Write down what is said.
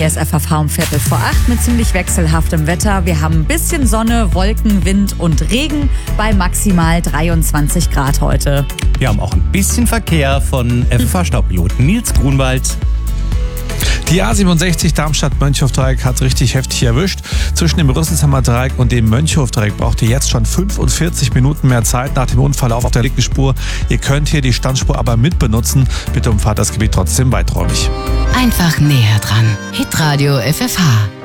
Hier ist FFH um 7:45 mit ziemlich wechselhaftem Wetter. Wir haben ein bisschen Sonne, Wolken, Wind und Regen bei maximal 23 Grad heute. Wir haben auch ein bisschen Verkehr von FFH-Staubpiloten Nils Grunwald. Die A67 Darmstadt-Mönchhof-Dreieck hat richtig heftig erwischt. Zwischen dem Rüsselsheimer Dreieck und dem Mönchhof-Dreieck braucht ihr jetzt schon 45 Minuten mehr Zeit nach dem Unfall auf der linken Spur. Ihr könnt hier die Standspur aber mitbenutzen. Bitte umfahrt das Gebiet trotzdem weiträumig. Einfach näher dran. Hitradio FFH.